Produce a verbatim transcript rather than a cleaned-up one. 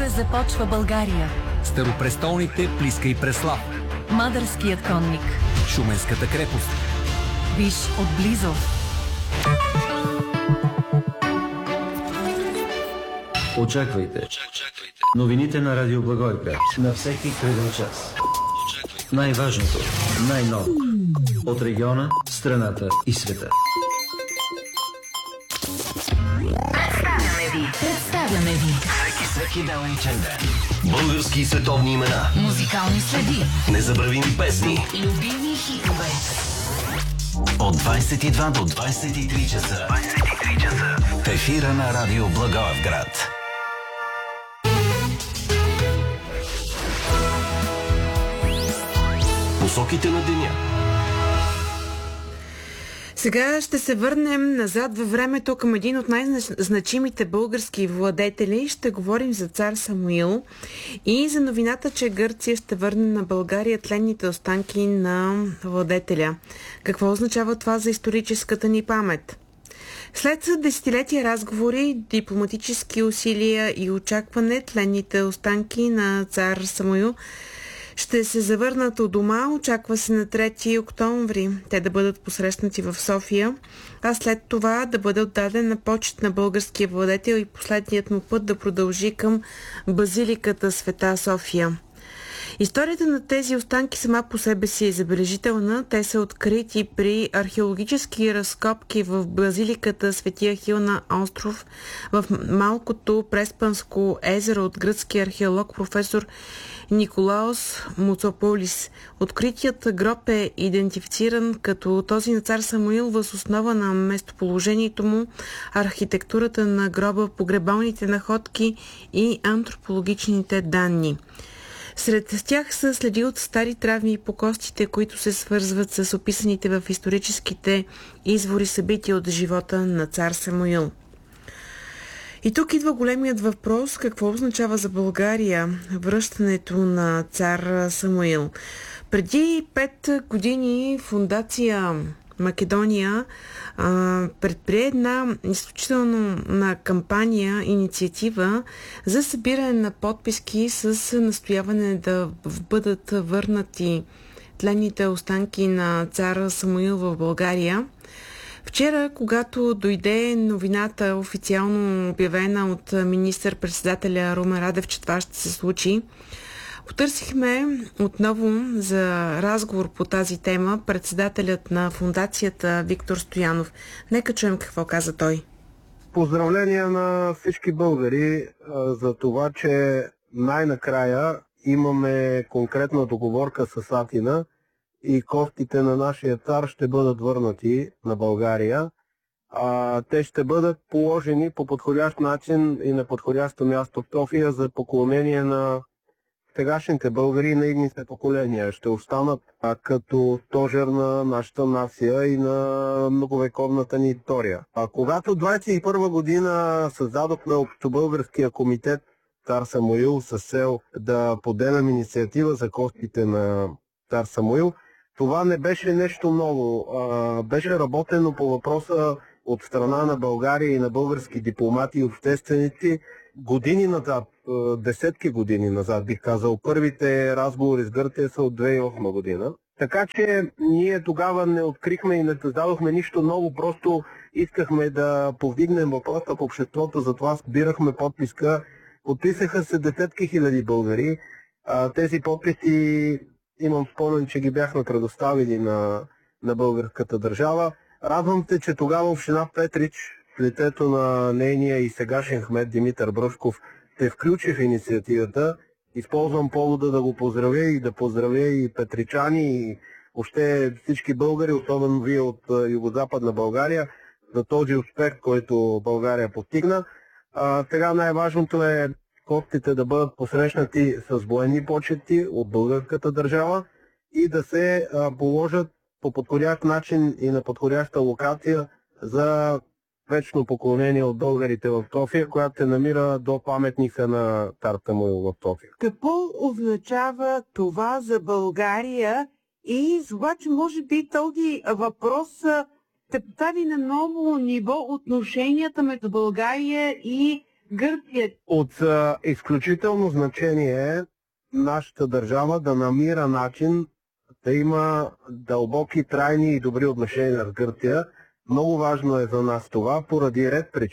започва България. Старопрестолните Плиска и Преслав. Мадърският конник. Шуменската крепост. Виж отблизо. Очаквайте. Новините на Радио Благоевград. На всеки преден час. Най-важното, най-ново. От региона, страната и света. Представяме ви. Представяме ви. Всеки, всеки делничен ден. Български и световни имена. Музикални следи. Незабравими песни. Любими хитове. От двайсет и два до двайсет и три часа. двайсет и три часа. В ефира на Радио Благоевград. Посоките на деня. Сега ще се върнем назад във времето към един от най-значимите български владетели. Ще говорим за цар Самуил и за новината, че Гърция ще върне на България тленните останки на владетеля. Какво означава това за историческата ни памет? След десетилетия разговори, дипломатически усилия и очакване, тленните останки на цар Самуил ще се завърнат от дома. Очаква се на трети октомври те да бъдат посрещнати в София, а след това да бъде отдаден на почет на българския владетел и последният му път да продължи към базиликата Света София. Историята на тези останки сама по себе си е забележителна. Те са открити при археологически разкопки в базиликата Свети Ахил на остров в малкото Преспанско езеро от гръцки археолог професор Николаос Муцополис. Откритият гроб е идентифициран като този на цар Самуил въз основа на местоположението му, архитектурата на гроба, погребалните находки и антропологичните данни. Сред тях са следи от стари травми по костите, които се свързват с описаните в историческите извори събития от живота на цар Самуил. И тук идва големият въпрос: какво означава за България връщането на цар Самуил? Преди пет години фондация Македония а, предприе една изключително на кампания, инициатива за събиране на подписки с настояване да бъдат върнати тленните останки на цар Самуил в България. Вчера, когато дойде новината, официално обявена от министър-председателя Румен Радев, че това ще се случи, потърсихме отново за разговор по тази тема председателят на фондацията Виктор Стоянов. Нека чуем какво каза той. Поздравления на всички българи а, за това, че най-накрая имаме конкретна договорка с Атина и костите на нашия цар ще бъдат върнати на България. А, те ще бъдат положени по подходящ начин и на подходящо място в София за поклонение на сегашните българи и на идните поколения. Ще останат а, като стожер на нашата нация и на многовековната ни история. А когато двайсет и първа година създадохме Общобългарския комитет цар Самуил с цел да подемем инициатива за костите на цар Самуил, това не беше нещо ново. А, беше работено по въпроса от страна на България и на български дипломати и общественици години назад, десетки години назад, бих казал. Първите разговори с Гърция са от две хиляди и осма година. Така че ние тогава не открихме и не създадохме нищо ново, просто искахме да повдигнем въпроса в обществото, затова събирахме подписка. Подписаха се десетки хиляди българи. А, тези подписи имам спомен, че ги бяхме предоставили на, на българската държава. Радвам се, че тогава община Петрич, в лицето на нейния и сегашен кмет Димитър Бръшков, се включи в инициативата. Използвам повода да го поздравя и да поздравя и петричани, и още всички българи, особено вие от Югозападна България, за този успех, който България постигна. А, сега най-важното е костите да бъдат посрещнати с военни почести от българската държава и да се а, положат по подходящ начин и на подходяща локация за вечно поклонение от българите в София, която се намира до паметника на цар Самуил в София. Какво означава това за България? И обаче може би този въпрос се постави на ново ниво отношенията между България и Гърция. От а, изключително значение е нашата държава да намира начин да има дълбоки, трайни и добри отношения с Гърция. Много важно е за нас това, поради ред причини.